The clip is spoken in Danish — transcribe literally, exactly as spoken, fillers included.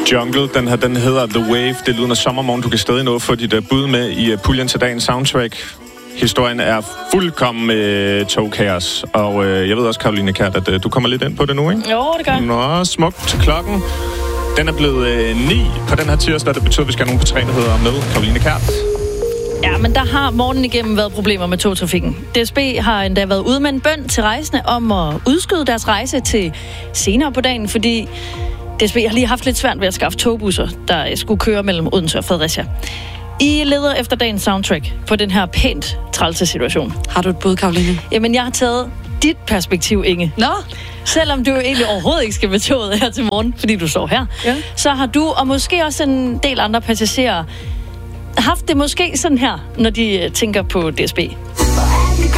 Jungle, den her, den hedder The Wave. Det lyder af sommermorgen. Du kan stadig nå få dit uh, bud med i uh, puljen til dagens soundtrack. Historien er fuldkommen uh, togkaos. Og uh, jeg ved også, Caroline Kjært, at uh, du kommer lidt ind på det nu, ikke? Jo, det gør jeg. Nå, smukt. Klokken. Den er blevet uh, ni på den her tirsdag. Det betyder, at vi skal have nogen på træne, der hedder med Caroline Kjært. Ja, men der har morgenen igennem været problemer med togtrafikken. D S B har endda været ude med en bøn til rejsende om at udskyde deres rejse til senere på dagen, fordi D S B har lige haft lidt svært ved at skaffe togbusser, der skulle køre mellem Odense og Fredericia. I leder efter dagens soundtrack på den her pænt trælse situation. Har du et bud, Caroline? Jamen, jeg har taget dit perspektiv, Inge. Nå? Selvom du jo egentlig overhovedet ikke skal med toget her til morgen, fordi du står her, ja. Så har du, og måske også en del andre passagerer, haft det måske sådan her, når de tænker på D S B.